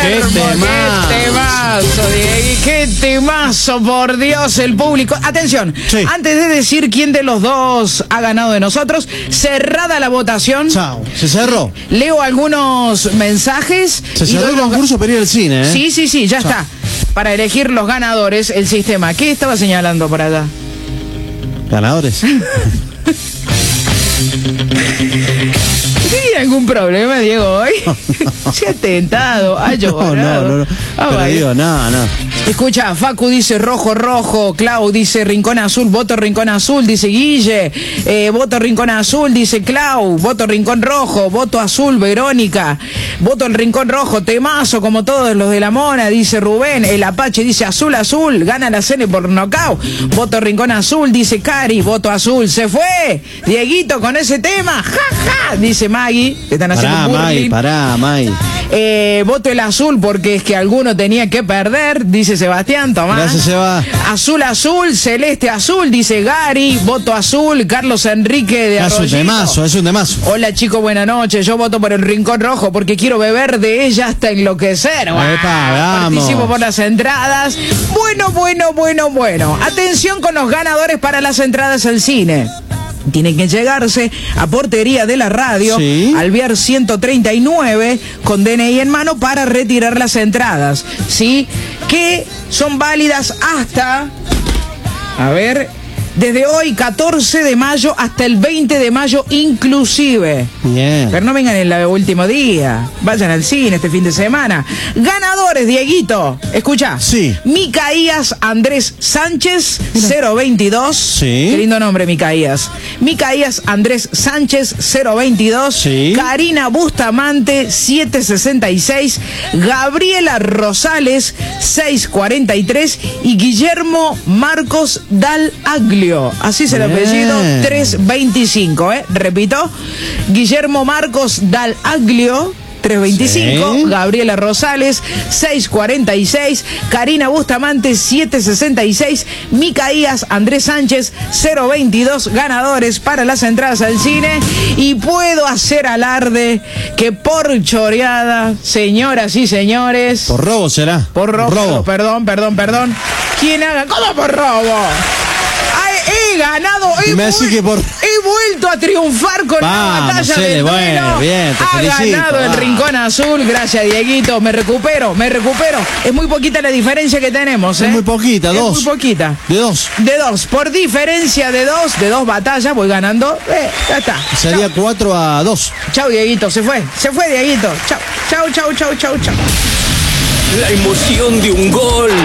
Qué temazo, Diego, qué temazo, por Dios, el público. Atención, Sí. Antes de decir quién de los dos ha ganado de nosotros, cerrada la votación. Chao. ¿Se cerró? Leo algunos mensajes. Se y cerró el doy los concurso para ir al cine, ¿eh? Sí, ya está. Para elegir los ganadores, el sistema. ¿Qué estaba señalando por allá? Ganadores. ¿Tiene algún problema, Diego, hoy? Se ha tentado, ha llorado. No. Pero digo, no. Escucha, Facu dice rojo, rojo. Clau dice Rincón Azul, voto Rincón Azul, dice Guille. Voto Rincón Azul, dice Clau. Voto Rincón Rojo, voto Azul, Verónica. Voto el Rincón Rojo, temazo como todos los de la Mona, dice Rubén. El Apache dice Azul, Azul, gana la Cene por nocaut. Voto Rincón Azul, dice Cari. Voto Azul, se fue Dieguito con ese tema, ja, dice Maggie. Te están haciendo bullying. Pará, Maggie. Voto el azul porque es que alguno tenía que perder, dice Sebastián, Tomás. Gracias, Seba. Azul, azul, celeste, azul, dice Gary. Voto azul, Carlos Enrique de Arroyito. Es un temazo. Hola chicos, buenas noches. Yo voto por el Rincón Rojo porque quiero beber de ella hasta enloquecer. Vamos. Participo por las entradas. Bueno. Atención con los ganadores para las entradas al cine. Tienen que llegarse a portería de la radio, Sí. Alvear 139, con DNI en mano para retirar las entradas, ¿sí? Que son válidas hasta, desde hoy, 14 de mayo, hasta el 20 de mayo inclusive. Bien. Pero no vengan en el último día. Vayan al cine este fin de semana. Ganadores, Dieguito. Escucha. Sí. Micaías Andrés Sánchez, 022. Sí. Qué lindo nombre, Micaías. Micaías Andrés Sánchez, 022. Sí. Karina Bustamante, 766. Gabriela Rosales, 643. Y Guillermo Marcos Dalaglio. Así es el apellido, 325, Repito, Guillermo Marcos Dalaglio, 325, Sí. Gabriela Rosales, 646, Karina Bustamante, 766, Micaías Andrés Sánchez, 022, ganadores para las entradas al cine. Y puedo hacer alarde que por choreada, señoras y señores... Por robo será. Por robo. Perdón. ¿Quién haga? ¿Cómo por robo? He ganado, he vuelto a triunfar con la batalla del duelo. Bien, te ha felicito, ganado el Rincón Azul, gracias Dieguito, me recupero. Es muy poquita la diferencia que tenemos, Es muy poquita, es dos. muy poquita. De dos. De dos, por diferencia de dos batallas voy ganando, ya está. Sería 4-2. Chau Dieguito, se fue Dieguito, chau. La emoción de un gol.